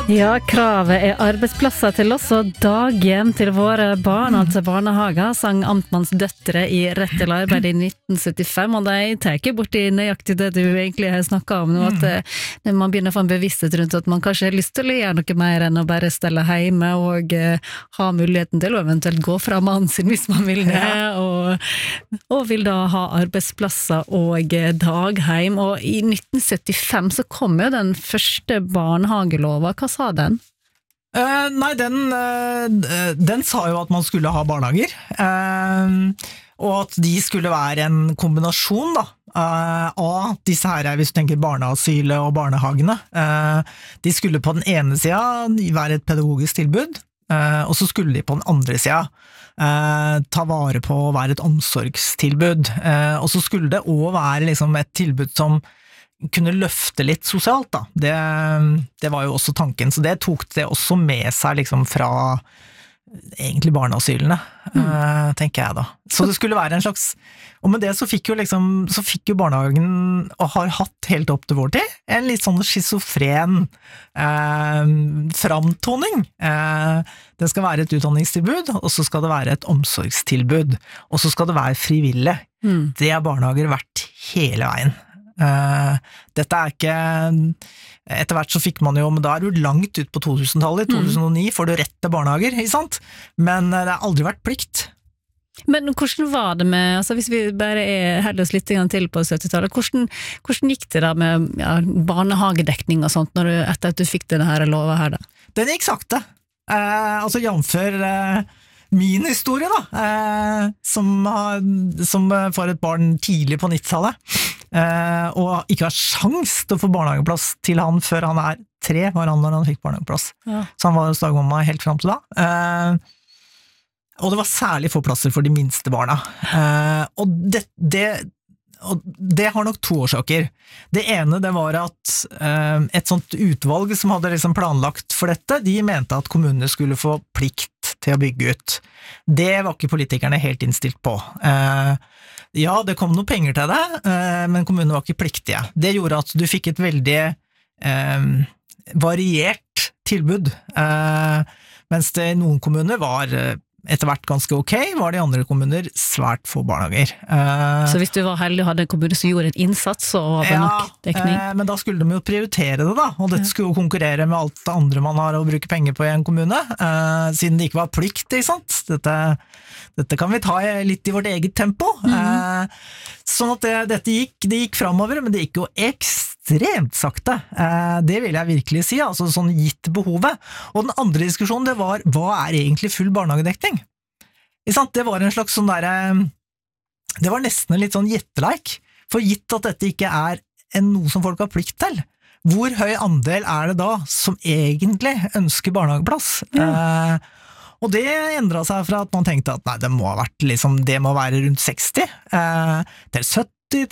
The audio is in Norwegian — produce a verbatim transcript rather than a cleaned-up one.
Ja, kravet er arbeidsplasser til oss og daghjem til våre barn, altså barnehager, sang Amtmanns døtre i Rett til arbeid i nitten syttifem, og de tar ikke bort i nøyaktig det du egentlig har snakket om nå, at det, man begynner å få en bevissthet rundt at man kanskje har lyst til å gjøre noe mer enn å bare stelle hjemme og uh, ha muligheten til å eventuelt gå fra mannen sin hvis man vil det, og, og vil da ha arbeidsplasser og uh, dagheim, og i nitten syttifem så kom jo den første barnehagelova. Hva sa den? Uh, nei, den, uh, den sa jo at man skulle ha barnehager, uh, og at de skulle være en kombinasjon da, uh, av disse her, hvis du tenker barneasylet og barnehagene. Uh, de skulle på den ene siden være et pedagogisk tilbud, uh, og så skulle de på den andre siden uh, ta vare på å være et omsorgstilbud. Uh, og så skulle det også være liksom, et tilbud som kunne løfte litt sosialt da, det, det var jo også tanken, så det tok det også med seg liksom fra egentlig barneasylene, mm. uh, tenker jeg da. Så det skulle være en slags, og med det så fikk jo liksom, så fikk jo barnehagen, og har hatt helt opp til vår tid, en litt sånn schizofren uh, framtoning. Uh, det skal være et utdanningstilbud, og så skal det være et omsorgstilbud, og så skal det være frivillig. Mm. Det har barnehager vært hele veien. Uh, dette er ikke etter hvert så fikk man jo, men da er du langt ut på to-tusentallet, i to tusen og ni får du rett til barnehager, ikke sant? Men uh, det har aldri vært plikt. Men hvordan var det med, altså hvis vi bare er heller oss litt til på syttitallet, hvordan, hvordan gikk det da med ja, barnehagedekning og sånt når du, etter at du fikk denne her lova her da? Den gikk sakte, uh, altså jamfør uh, min historie da, eh, som, har, som får et barn tidlig på nittitallet, eh, og ikke har sjans til å få barnehageplass til han før han er tre, var han når han fikk barnehageplass. Ja. Så han var hos dagmamma helt frem til da. Eh, og det var særlig få plasser for de minste barna. Eh, og det, det, og det har nok to årsaker. Det ene det var at eh, et sånt utvalg som hadde liksom planlagt for dette, de mente at kommunene skulle få plikt til å bygge ut. Det var ikke politikerne helt innstilt på. Eh, ja, det kom noen penger til det, eh, men kommunene var ikke pliktige. Det gjorde at du fikk et veldig eh, variert tilbud, eh, mens det i noen kommuner var etter hvert ganske ok, var det i andre kommuner svært få barnehager. Eh, så hvis du var heldig og hadde en kommune som gjorde en innsats og var ja, nok dekning? Eh, men da skulle de jo prioritere det da, og dette skulle jo konkurrere med alt det andre man har å bruke penger på i en kommune, eh, siden det ikke var plikt, ikke sant? Dette, dette kan vi ta litt i vårt eget tempo. Mm. Eh, sånn at det, dette gikk, det gikk fremover, men det gikk jo ekstremt sakte. Eh, det vil jeg virkelig si, altså sånn gitt behovet. Og den andre diskusjonen, det var, hva er egentlig full barnehagedekning? Det var en slags sånn der, det var nesten en litt sånn gjetteleik, for gitt at dette ikke er en, noe som folk har plikt til. Hvor høy andel er det da som egentlig ønsker barnehageplass? Ja. Eh, og det endret seg fra at man tenkte at nei, det må ha vært liksom, det må være rundt seksti, eh, til sytti,